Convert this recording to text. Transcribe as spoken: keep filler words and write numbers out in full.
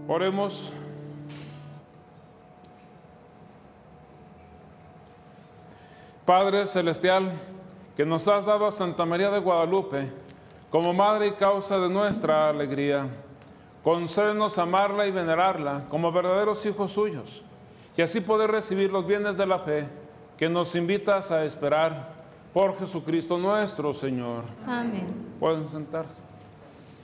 Oremos. Padre Celestial, que nos has dado a Santa María de Guadalupe como madre y causa de nuestra alegría, concédenos amarla y venerarla como verdaderos hijos suyos, y así poder recibir los bienes de la fe que nos invitas a esperar por Jesucristo nuestro Señor. Amén. Pueden sentarse.